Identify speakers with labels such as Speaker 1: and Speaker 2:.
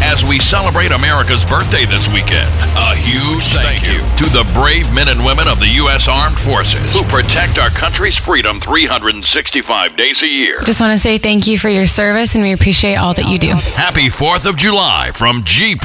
Speaker 1: as we celebrate America's birthday this weekend. A huge thank you to the brave men and women of the U.S. Armed Forces who protect our country's freedom 365 days a year.
Speaker 2: Just want to say thank you for your service, and we appreciate all that you do.
Speaker 1: Happy 4th of July from Jeep